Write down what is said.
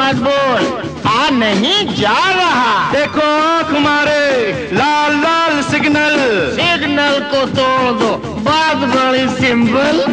मत बोल, आ नहीं जा रहा। देखो कुमारे, लाल लाल सिग्नल। सिग्नल को तोड़ दो, बात बड़ी सिंपल।